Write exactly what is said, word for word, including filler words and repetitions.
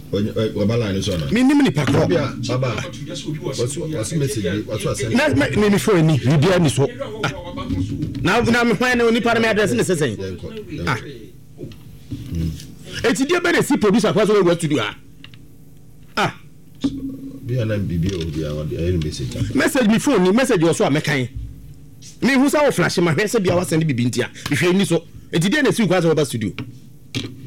Wabala ni so na. Me nim ni pakro. Baba. What's message? What's what send? Na me me phone ni bibia ni so. Na na me hwan na oni pa na address ni sesen. Ah. Eti dia be na si producer kwa so we studio ah. Ah. Bi ana bibi o dia wa dia message. Message me phone ni message wo so a mekan. Me hu sa wo flash ma hwese bia wa send bibi ntia. Hwe ni so. Eti dia na si kwa so we studio.